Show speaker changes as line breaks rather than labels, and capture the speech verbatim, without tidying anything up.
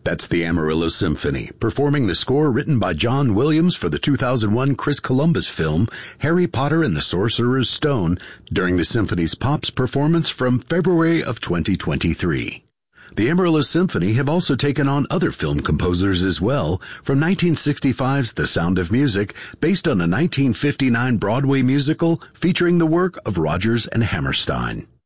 That's the Amarillo Symphony, performing the score written by John Williams for the two thousand one Chris Columbus film Harry Potter and the Sorcerer's Stone during the symphony's Pops performance from February of twenty twenty-three. The Amarillo Symphony have also taken on other film composers as well, from nineteen sixty-five's The Sound of Music, based on a nineteen fifty-nine Broadway musical featuring the work of Rodgers and Hammerstein.